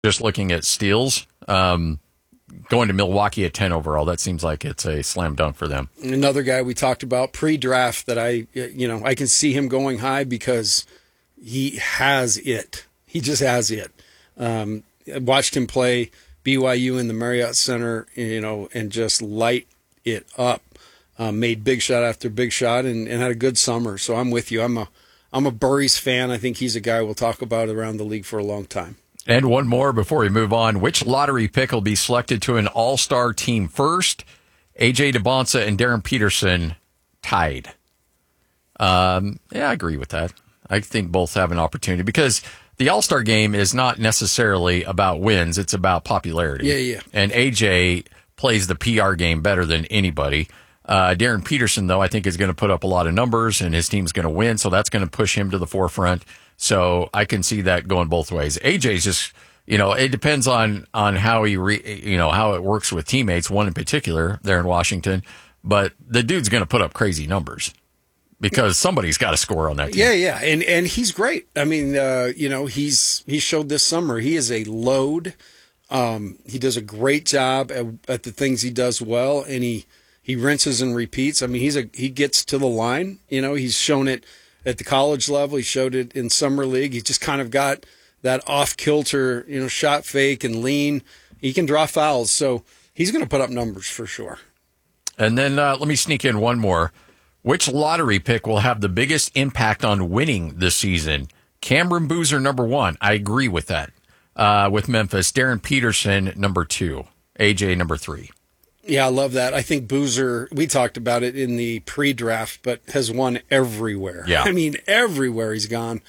Just looking at steals, going to Milwaukee at 10 overall, that seems like it's a slam dunk for them. Another guy we talked about pre-draft that I can see him going high because he has it. He just has it. I watched him play BYU in the Marriott Center, and just light it up. Made big shot after big shot and had a good summer. So I'm with you. I'm a Burries fan. I think he's a guy we'll talk about around the league for a long time. And one more before we move on. Which lottery pick will be selected to an all-star team first? A.J. DeBonsa and Darren Peterson tied. Yeah, I agree with that. I think both have an opportunity because the all-star game is not necessarily about wins. It's about popularity. Yeah. And A.J. plays the PR game better than anybody. Darren Peterson, though, I think is going to put up a lot of numbers, and his team's going to win, so that's going to push him to the forefront. So I can see that going both ways. AJ's just, it depends on how how it works with teammates, one in particular there in Washington. But the dude's going to put up crazy numbers because somebody's got to score on that team. Yeah. And he's great. I mean, he showed this summer. He is a load. He does a great job at the things he does well, and he rinses and repeats. I mean, he gets to the line. He's shown it at the college level. He showed it in summer league. He just kind of got that off kilter, shot fake and lean. He can draw fouls, so he's going to put up numbers for sure. And then let me sneak in one more. Which lottery pick will have the biggest impact on winning this season? Cameron Boozer, number 1. I agree with that. With Memphis, Darren Peterson, number 2. AJ, number 3. Yeah, I love that. I think Boozer, we talked about it in the pre-draft, but has won everywhere. Yeah. I mean, everywhere he's gone.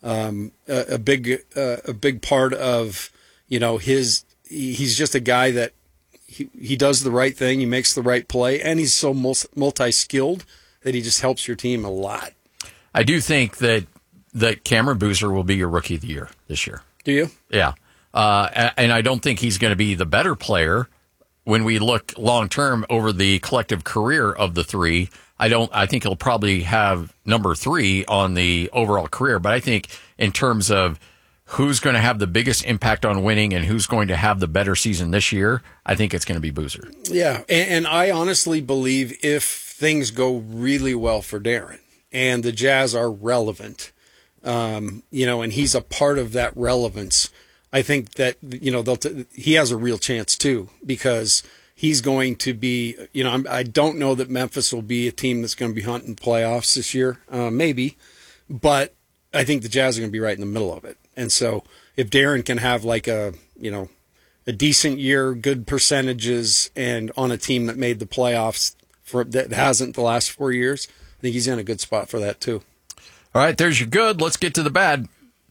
A big part of, he's just a guy that he does the right thing. He makes the right play, and he's so multi-skilled that he just helps your team a lot. I do think that Cameron Boozer will be your rookie of the year this year. Do you? Yeah. And I don't think he's going to be the better player. When we look long term over the collective career of the three, I think he'll probably have number 3 on the overall career. But I think in terms of who's going to have the biggest impact on winning and who's going to have the better season this year, I think it's going to be Boozer. Yeah. And I honestly believe if things go really well for Darren and the Jazz are relevant, and he's a part of that relevance, I think that, he has a real chance too, because he's going to be, I don't know that Memphis will be a team that's going to be hunting playoffs this year, maybe, but I think the Jazz are going to be right in the middle of it. And so if Darren can have like a decent year, good percentages, and on a team that made the playoffs that hasn't the last 4 years, I think he's in a good spot for that too. All right, there's your good. Let's get to the bad.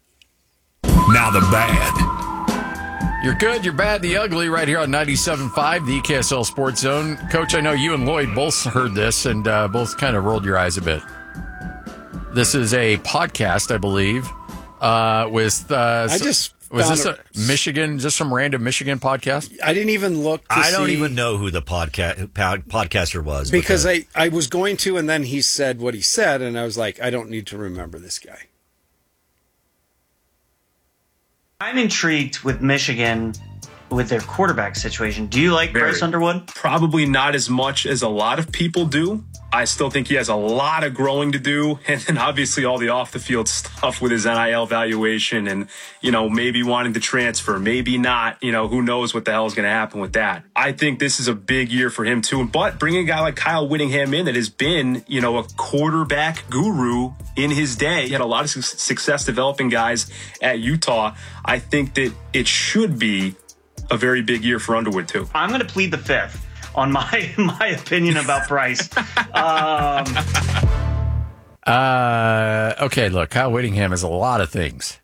Now the bad. You're good, you're bad, the ugly, right here on 97.5, the EKSL Sports Zone. Coach, I know you and Lloyd both heard this and both kind of rolled your eyes a bit. This is a podcast, I believe, with... Was this a Michigan, just some random Michigan podcast? I didn't even look to I don't even know who the podcaster was. Because I was going to, and then he said what he said, and I was like, I don't need to remember this guy. I'm intrigued with Michigan with their quarterback situation. Do you like Bryce Underwood? Probably not as much as a lot of people do. I still think he has a lot of growing to do. And then obviously all the off the field stuff with his NIL valuation and, maybe wanting to transfer, maybe not, who knows what the hell is going to happen with that. I think this is a big year for him too. But bringing a guy like Kyle Whittingham in that has been, a quarterback guru in his day. He had a lot of success developing guys at Utah. I think that it should be a very big year for Underwood too. I'm going to plead the fifth on my opinion about Bryce. Okay, look, Kyle Whittingham is a lot of things.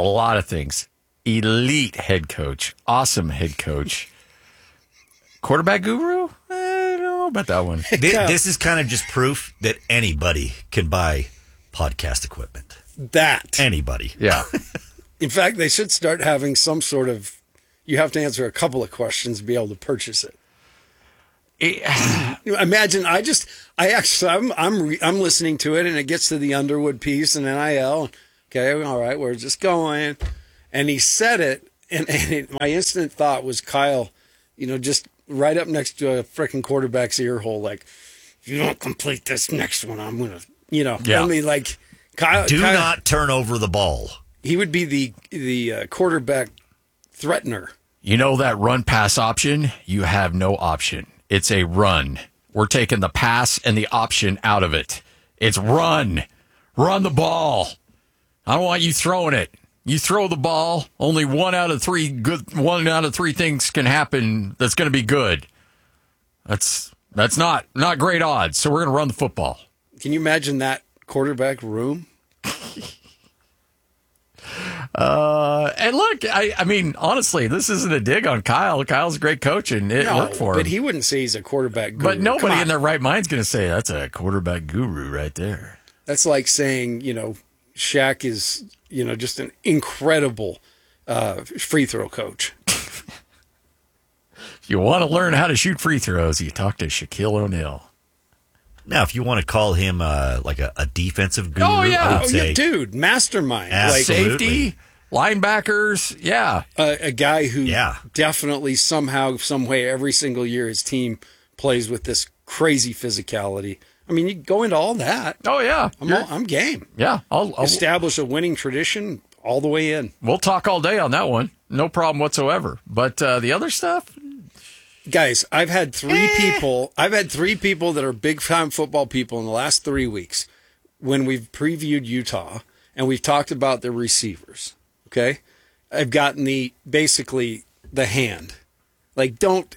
Elite head coach, awesome head coach, quarterback guru. I don't know about that one. This is kind of just proof that anybody can buy podcast equipment. Anybody, yeah. In fact, they should start having some sort of. You have to answer a couple of questions to be able to purchase it. Imagine I'm listening to it and it gets to the Underwood piece and NIL. Okay, all right, we're just going. And he said it my instant thought was Kyle, just right up next to a freaking quarterback's ear hole, like, if you don't complete this next one, I'm going to, Yeah. I mean, like, Kyle. Do not turn over the ball. He would be the quarterback threatener. You know that run pass option? You have no option. It's a run. We're taking the pass and the option out of it. It's run. Run the ball. I don't want you throwing it. You throw the ball, only one out of three things can happen that's going to be good. That's not great odds. So we're going to run the football. Can you imagine that quarterback room? And look, I mean, honestly, this isn't a dig on Kyle. Kyle's a great coach, and it worked for him. But he wouldn't say he's a quarterback guru. But nobody in their right mind is going to say that's a quarterback guru right there. That's like saying, Shaq is, just an incredible free throw coach. If you want to learn how to shoot free throws, you talk to Shaquille O'Neal. Now, if you want to call him like a defensive guru, yeah. I would say, dude, mastermind. Absolutely. Safety, linebackers, yeah. A guy who definitely somehow, some way, every single year his team plays with this crazy physicality. I mean, you go into all that. Oh, yeah. I'm game. Yeah. I'll establish a winning tradition all the way in. We'll talk all day on that one. No problem whatsoever. But the other stuff... Guys, I've had three people that are big-time football people in the last 3 weeks when we've previewed Utah and we've talked about the receivers, okay? I've gotten basically the hand. Like, don't.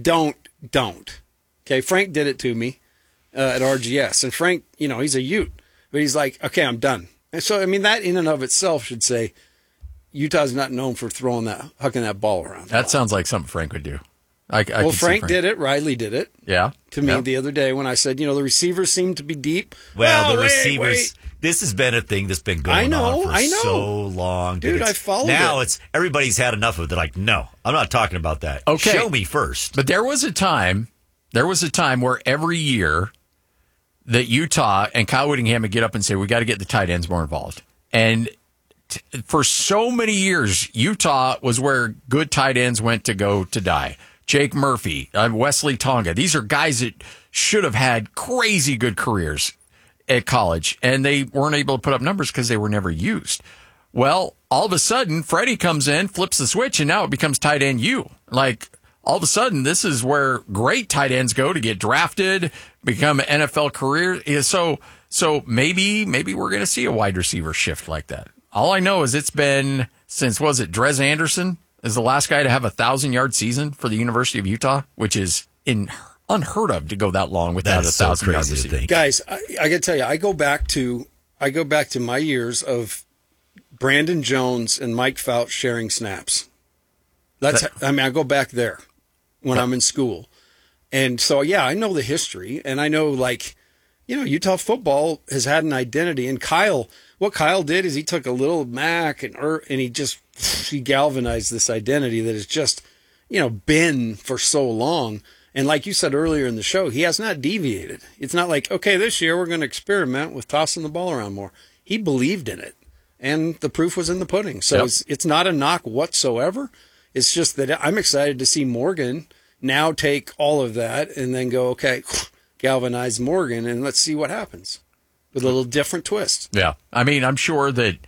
Okay, Frank did it to me at RGS. And Frank, he's a Ute. But he's like, okay, I'm done. And so, I mean, that in and of itself should say Utah's not known for hucking that ball around. That sounds like something Frank would do. Frank did it. Riley did it. Yeah. To me the other day when I said, the receivers seem to be deep. Well, the receivers. This has been a thing that's been going on for so long. Dude, I followed now it. Everybody's had enough of it. They're like, no, I'm not talking about that. Okay. Show me first. But there was a time where every year that Utah and Kyle Whittingham would get up and say, we got to get the tight ends more involved. And for so many years, Utah was where good tight ends went to go to die. Jake Murphy, Wesley Tonga. These are guys that should have had crazy good careers at college, and they weren't able to put up numbers because they were never used. Well, all of a sudden, Freddie comes in, flips the switch, and now it becomes tight end U. Like, all of a sudden, this is where great tight ends go to get drafted, become an NFL career. So maybe we're going to see a wide receiver shift like that. All I know is it's been since, Dres Anderson is the last guy to have 1,000-yard season for the University of Utah, which is unheard of to go that long without 1,000-yard season. Guys, I got to tell you, I go back to my years of Brandon Jones and Mike Fouts sharing snaps. I go back there when I'm in school. And so, I know the history, and I know, Utah football has had an identity. And what Kyle did is he took a little Mac and he galvanized this identity that has just, been for so long. And like you said earlier in the show, he has not deviated. It's not like, okay, this year we're going to experiment with tossing the ball around more. He believed in it, and the proof was in the pudding. So it's not a knock whatsoever. It's just that I'm excited to see Morgan now take all of that and then go, okay, galvanize Morgan, and let's see what happens with a little different twist. Yeah. I mean, I'm sure that,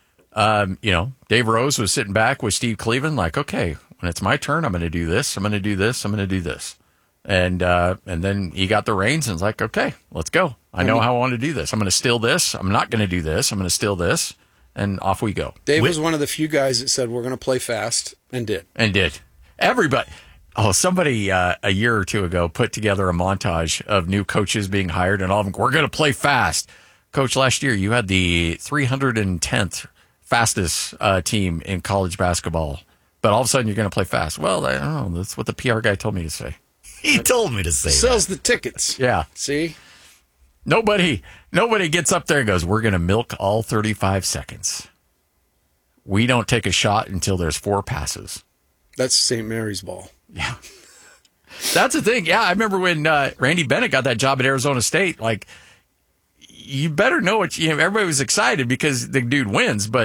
Dave Rose was sitting back with Steve Cleveland like, okay, when it's my turn, I'm going to do this. I'm going to do this. I'm going to do this. And then he got the reins and was like, okay, let's go. I know how I want to do this. I'm going to steal this. I'm not going to do this. I'm going to steal this. And off we go. Dave was one of the few guys that said, we're going to play fast, and did. Everybody. Oh, somebody a year or two ago put together a montage of new coaches being hired, and all of them, we're going to play fast. Coach, last year you had the 310th fastest team in college basketball, but all of a sudden you're going to play fast. Well, I don't know. That's what the PR guy told me to say. He told me to say Sells the tickets. Yeah. See? Nobody gets up there and goes, we're going to milk all 35 seconds. We don't take a shot until there's 4 passes. That's St. Mary's ball. Yeah. That's the thing. Yeah, I remember when Randy Bennett got that job at Arizona State. Like, you better know everybody was excited because the dude wins, but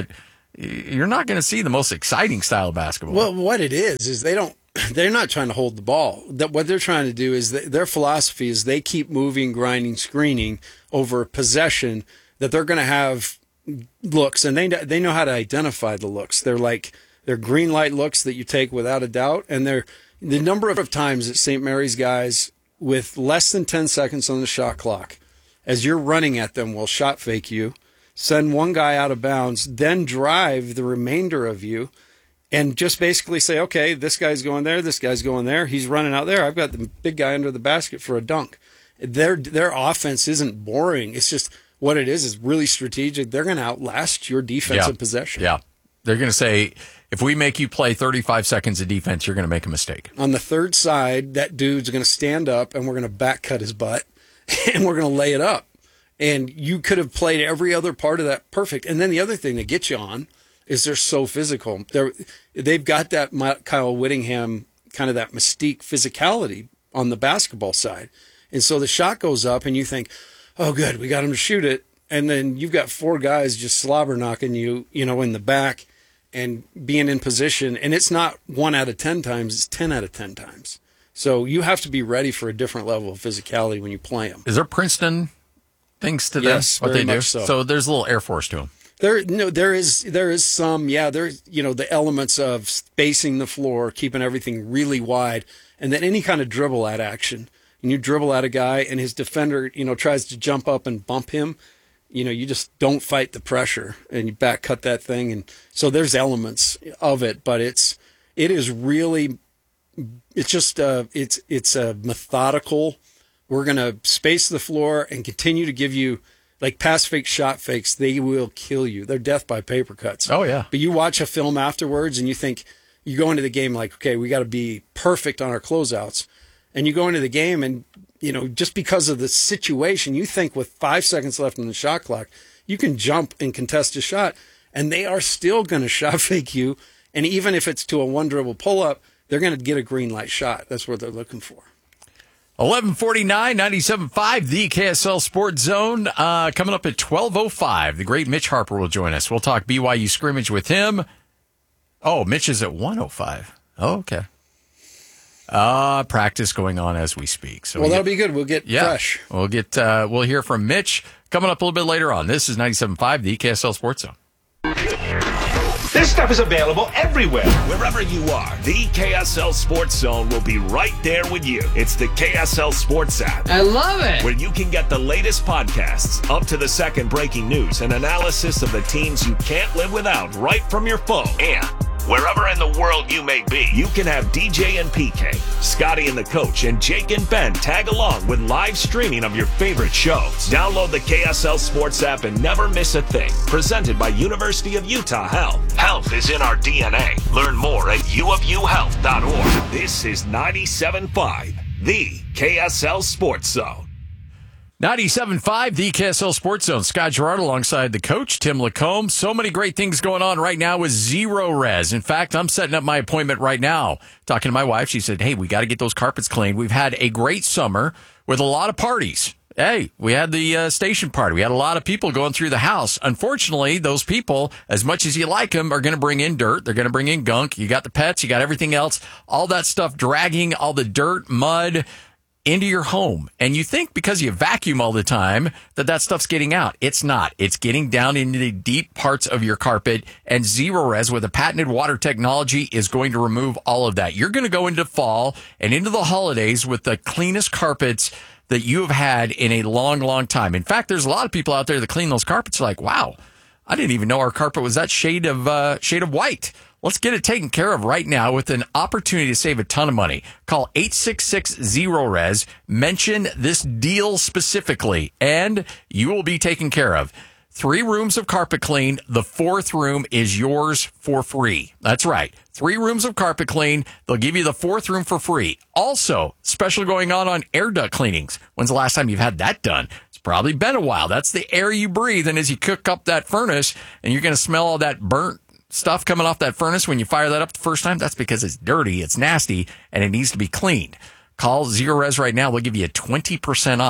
you're not going to see the most exciting style of basketball. Well, what it is they're not trying to hold the ball. What they're trying to do is their philosophy is they keep moving, grinding, screening over possession that they're going to have looks, and they know how to identify the looks. They're green light looks that you take without a doubt, and they're the number of times that St. Mary's guys with less than 10 seconds on the shot clock, as you're running at them, will shot fake you, send one guy out of bounds, then drive the remainder of you, and just basically say, okay, this guy's going there, this guy's going there, he's running out there, I've got the big guy under the basket for a dunk. Their offense isn't boring. It's just what it is really strategic. They're going to outlast your defensive possession. Yeah. They're going to say, if we make you play 35 seconds of defense, you're going to make a mistake. On the third side, that dude's going to stand up, and we're going to back cut his butt, and we're going to lay it up. And you could have played every other part of that perfect. And then the other thing that gets you on is they're so physical. They've got that Kyle Whittingham, kind of that mystique physicality on the basketball side. And so the shot goes up, and you think, oh, good, we got him to shoot it. And then you've got four guys just slobber knocking you, in the back and being in position. And it's not 1 out of 10 times, it's 10 out of 10 times. So you have to be ready for a different level of physicality when you play them. Is there Princeton things to this? What very they do? much so. So there's a little Air Force to them. There is some, there's, the elements of spacing the floor, keeping everything really wide, and then any kind of dribble at action. And you dribble at a guy and his defender, tries to jump up and bump him. You just don't fight the pressure and you back cut that thing. And so there's elements of it, but it's a methodical. We're going to space the floor and continue to give you like pass fake, shot fakes. They will kill you. They're death by paper cuts. Oh yeah. But you watch a film afterwards and you think you go into the game like, okay, we got to be perfect on our closeouts. And you go into the game and, just because of the situation, you think with 5 seconds left on the shot clock, you can jump and contest a shot, and they are still going to shot fake you. And even if it's to a one dribble pull up, they're going to get a green light shot. That's what they're looking for. 11:49, 97.5, the KSL Sports Zone. Coming up at 12:05, the great Mitch Harper will join us. We'll talk BYU scrimmage with him. Oh, Mitch is at 1:05. Oh, okay. Practice going on as we speak. So that'll be good. We'll get fresh. We'll hear from Mitch coming up a little bit later on. This is 97.5, the KSL Sports Zone. This stuff is available everywhere. Wherever you are, the KSL Sports Zone will be right there with you. It's the KSL Sports app. I love it. Where you can get the latest podcasts, up to the second breaking news, and analysis of the teams you can't live without right from your phone. And wherever in the world you may be, you can have DJ and PK, Scotty and the Coach, and Jake and Ben tag along with live streaming of your favorite shows. Download the KSL Sports app and never miss a thing. Presented by University of Utah Health. Health is in our DNA. Learn more at uofuhealth.org. This is 97.5, the KSL Sports Zone. 97.5, the KSL Sports Zone. Scott Gerard alongside the coach, Tim Lacombe. So many great things going on right now with Zero Res. In fact, I'm setting up my appointment right now. Talking to my wife, she said, hey, we got to get those carpets cleaned. We've had a great summer with a lot of parties. Hey, we had the station party. We had a lot of people going through the house. Unfortunately, those people, as much as you like them, are going to bring in dirt. They're going to bring in gunk. You got the pets. You got everything else. All that stuff dragging all the dirt, mud into your home. And you think because you vacuum all the time that stuff's getting out. It's not. It's getting down into the deep parts of your carpet, and Zero Res with a patented water technology is going to remove all of that. You're going to go into fall and into the holidays with the cleanest carpets that you have had in a long, long time. In fact, there's a lot of people out there that clean those carpets like, wow, I didn't even know our carpet was that shade of white. Let's get it taken care of right now with an opportunity to save a ton of money. Call 866-0-RES. Mention this deal specifically, and you will be taken care of. 3 rooms of carpet clean. The 4th room is yours for free. That's right. 3 rooms of carpet clean. They'll give you the 4th room for free. Also, special going on air duct cleanings. When's the last time you've had that done? It's probably been a while. That's the air you breathe, and as you cook up that furnace, and you're going to smell all that burnt stuff coming off that furnace when you fire that up the first time, that's because it's dirty, it's nasty, and it needs to be cleaned. Call Zero Res right now. They'll give you 20% off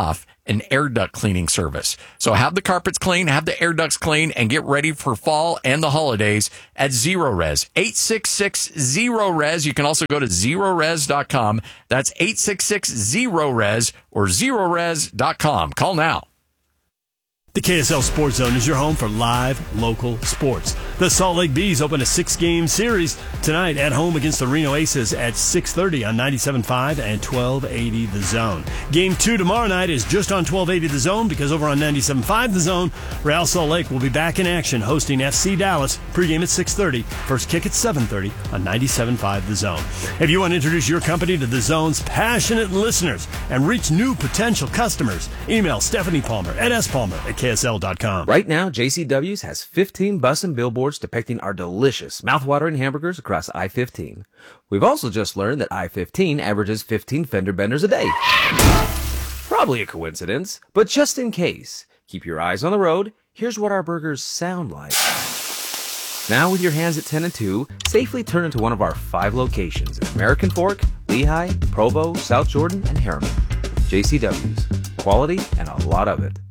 an air duct cleaning service. So have the carpets clean, have the air ducts clean, and get ready for fall and the holidays at Zerorez. 866-ZERO-RES. You can also go to Zerorez.com. That's 866-ZERO-RES or Zerorez.com. Call now. The KSL Sports Zone is your home for live, local sports. The Salt Lake Bees open a 6-game series tonight at home against the Reno Aces at 6:30 on 97.5 and 1280 The Zone. Game 2 tomorrow night is just on 1280 The Zone because over on 97.5 The Zone, Real Salt Lake will be back in action hosting FC Dallas. Pregame at 6:30, first kick at 7:30 on 97.5 The Zone. If you want to introduce your company to The Zone's passionate listeners and reach new potential customers, email Stephanie Palmer at spalmer@ksl.com. Right now, JCW's has 15 bus and billboards depicting our delicious, mouthwatering hamburgers across I-15. We've also just learned that I-15 averages 15 fender benders a day. Probably a coincidence, but just in case, keep your eyes on the road. Here's what our burgers sound like. Now with your hands at 10 and 2, safely turn into one of our 5 locations in American Fork, Lehigh, Provo, South Jordan, and Harriman. JCW's. Quality and a lot of it.